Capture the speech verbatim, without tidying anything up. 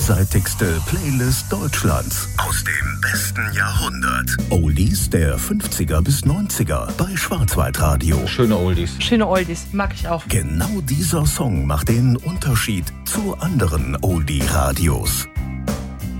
vielseitigste Playlist Deutschlands aus dem besten Jahrhundert. Oldies der fünfziger bis neunziger bei Schwarzwaldradio. Schöne Oldies. Schöne Oldies, mag ich auch. Genau dieser Song macht den Unterschied zu anderen Oldie-Radios.